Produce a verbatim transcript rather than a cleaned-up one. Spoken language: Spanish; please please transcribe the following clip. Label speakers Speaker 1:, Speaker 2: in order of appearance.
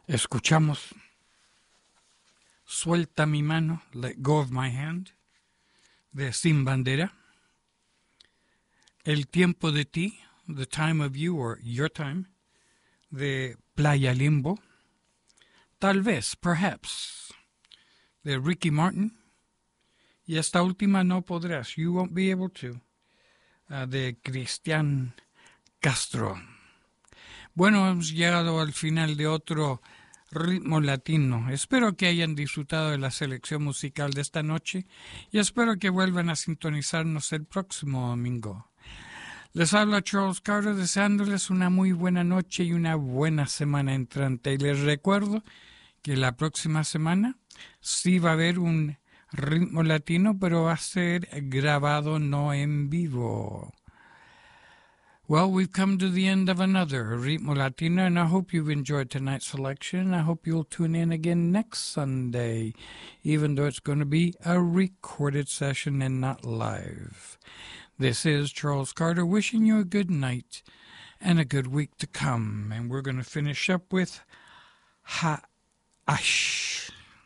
Speaker 1: Escuchamos Suelta mi mano, Let Go of My Hand, de Sin Bandera. El tiempo de ti, The Time of You or Your Time, de Playa Limbo. Tal vez, Perhaps, de Ricky Martin. Y esta última, No podrás, You Won't Be Able to, uh, de Cristian Castro. Bueno, hemos llegado al final de otro ritmo latino. Espero que hayan disfrutado de la selección musical de esta noche y espero que vuelvan a sintonizarnos el próximo domingo. Les habla Charles Carter deseándoles una muy buena noche y una buena semana entrante. Y les recuerdo que la próxima semana sí va a haber un ritmo latino, pero va a ser grabado, no en vivo. Well, we've come to the end of another Ritmo Latino, and I hope you've enjoyed tonight's selection. I hope you'll tune in again next Sunday, even though it's going to be a recorded session and not live. This is Charles Carter wishing you a good night and a good week to come. And we're going to finish up with Ha Ash.